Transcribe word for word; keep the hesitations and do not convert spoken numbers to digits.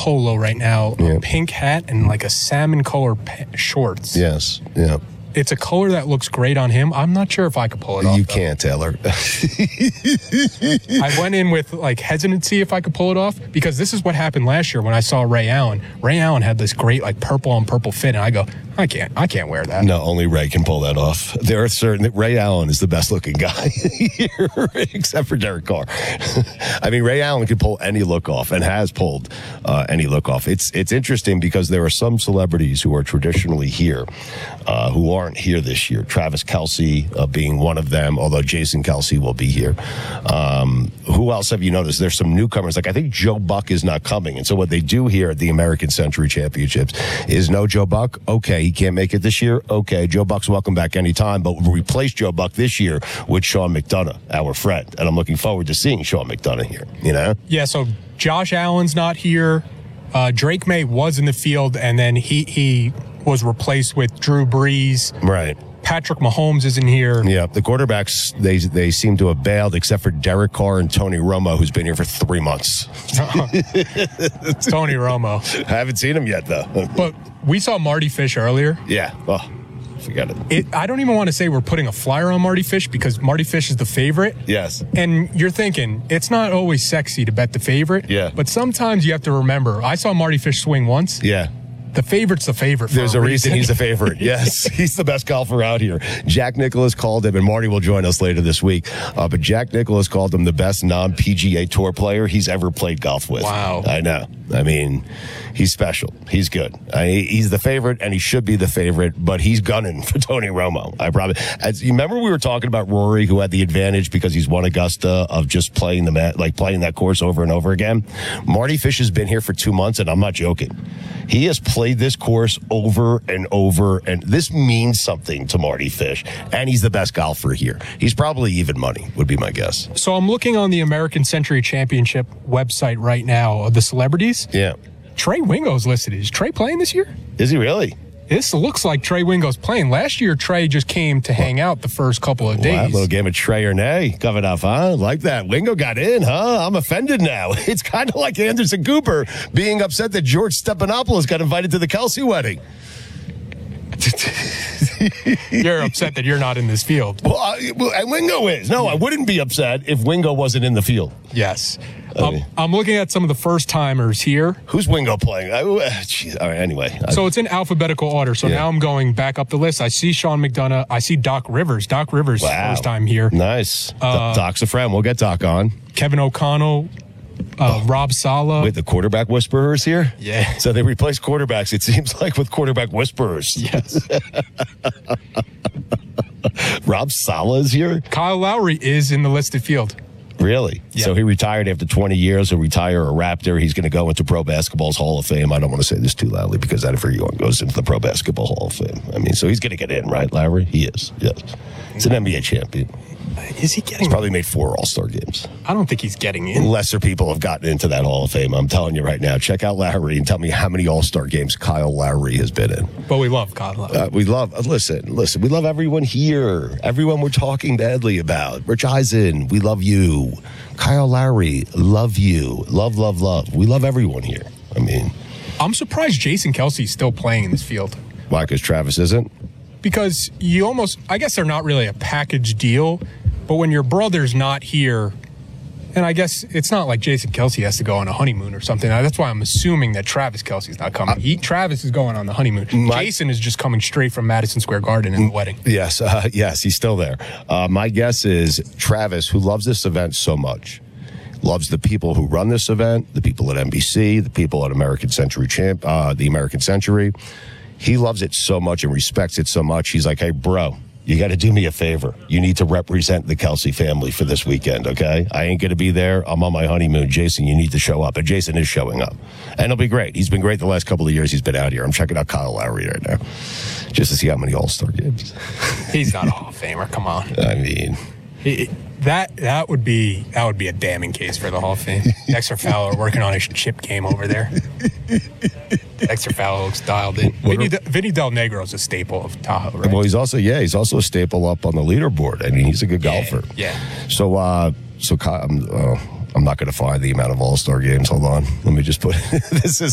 polo right now, Yeah. a pink hat, and like a salmon color pa- shorts. Yes, yeah. It's a color that looks great on him. I'm not sure if I could pull it off. You though. can't, Taylor. I went in with like hesitancy if I could pull it off, because this is what happened last year when I saw Ray Allen. Ray Allen had this great like purple on purple fit, and I go, I can't, I can't wear that. No, only Ray can pull that off. There are certain Ray Allen is the best looking guy here, except for Derek Carr. I mean, Ray Allen can pull any look off and has pulled uh, any look off. It's it's interesting because there are some celebrities who are traditionally here uh, who aren't here this year. Travis Kelce uh, being one of them, although Jason Kelce will be here. Um, who else have you noticed? There's some newcomers. Like I think Joe Buck is not coming, and so what they do here at the American Century Championships is no Joe Buck. Okay, he can't make it this year. Okay, Joe Buck's welcome back anytime, but we'll replace Joe Buck this year with Sean McDonough, our friend, and I'm looking forward to seeing Sean McDonough here. You know? Yeah. So Josh Allen's not here. Uh, Drake May was in the field, and then he he was replaced with Drew Brees. Right. Patrick Mahomes isn't here. Yeah, the quarterbacks, they they seem to have bailed, except for Derek Carr and Tony Romo, who's been here for three months. Tony Romo. I haven't seen him yet, though. But we saw Marty Fish earlier. Yeah. Oh, forget it. It, I don't even want to say we're putting a flyer on Marty Fish, because Marty Fish is the favorite. Yes. And you're thinking, it's not always sexy to bet the favorite. Yeah. But sometimes you have to remember, I saw Marty Fish swing once. Yeah. The favorite's the favorite. For There's a a reason reason he's the favorite. Yes, he's the best golfer out here. Jack Nicklaus called him, and Marty will join us later this week. Uh, but Jack Nicklaus called him the best non-P G A Tour player he's ever played golf with. Wow. I know. I mean, he's special. He's good. I, he's the favorite, and he should be the favorite, but he's gunning for Tony Romo. I probably. As you remember, we were talking about Rory, who had the advantage because he's won Augusta of just playing the mat, like playing that course over and over again. Marty Fish has been here for two months, and I'm not joking. He has played this course over and over, and this means something to Marty Fish, and he's the best golfer here. He's probably even money, would be my guess. So I'm looking on the American Century Championship website right now of the celebrities. Yeah. Trey Wingo's listed. Is Trey playing this year? Is he really? This looks like Trey Wingo's playing. Last year, Trey just came to hang out the first couple of days. Wow, little game of Trey or nay coming up, huh? Like that. Wingo got in, huh? I'm offended now. It's kind of like Anderson Cooper being upset that George Stephanopoulos got invited to the Kelce wedding. You're upset that you're not in this field. Well, I, well, and Wingo is. No, I wouldn't be upset if Wingo wasn't in the field. Yes. I Um, mean- I'm looking at some of the first-timers here. Who's Wingo playing? I, uh, geez, all right, anyway. I- So it's in alphabetical order. So Yeah. now I'm going back up the list. I see Sean McDonough. I see Doc Rivers. Doc Rivers, Wow. first time here. Nice. Uh, Doc's a friend. We'll get Doc on. Kevin O'Connell, uh, Rob Sala. Wait, the quarterback whisperers here? Yeah. So they replaced quarterbacks, it seems like, with quarterback whisperers. Yes. Rob Sala is here? Kyle Lowry is in the listed field. Really? Yeah. So he retired after twenty years. He'll retire a Raptor. He's going to go into Pro Basketball's Hall of Fame. I don't want to say this too loudly because that everyone goes into the Pro Basketball Hall of Fame. I mean, so he's going to get in, right, Lowry? He is, yes. He's an N B A champion. Is he getting? He's probably made four All-Star games. I don't think he's getting in. Lesser people have gotten into that Hall of Fame. I'm telling you right now. Check out Lowry and tell me how many All-Star games Kyle Lowry has been in. But we love Kyle Lowry. Uh, we love, uh, listen, listen, we love everyone here. Everyone we're talking badly about. Rich Eisen, we love you. Kyle Lowry, love you. Love, love, love. We love everyone here. I mean, I'm surprised Jason Kelce's still playing in this field. why? Because Travis isn't? Because you almost, I guess they're not really a package deal, but when your brother's not here, and I guess it's not like Jason Kelce has to go on a honeymoon or something. That's why I'm assuming that Travis Kelce's not coming. He, Travis is going on the honeymoon. My- Jason is just coming straight from Madison Square Garden in the wedding. Yes, uh, yes, he's still there. Uh, my guess is Travis, who loves this event so much, loves the people who run this event, the people at N B C, the people at American Century Champ, uh, the American Century. He loves it so much and respects it so much. He's like, hey, bro, you got to do me a favor. You need to represent the Kelce family for this weekend, okay? I ain't going to be there. I'm on my honeymoon. Jason, you need to show up. And Jason is showing up. And it'll be great. He's been great the last couple of years he's been out here. I'm checking out Kyle Lowry right now just to see how many All-Star games. He's not a Hall of Famer. Come on. I mean... He, that that would be that would be a damning case for the Hall of Fame. Dexter Fowler working on his chip game over there. Dexter Fowler looks dialed in. Vinny, De, Vinny Del Negro is a staple of Tahoe, right? Well, he's also, yeah, he's also a staple up on the leaderboard. I mean, he's a good Yeah, golfer. yeah. So, uh, so Ky- I'm, uh, I'm not going to find the amount of All-Star games. Hold on. Let me just put this is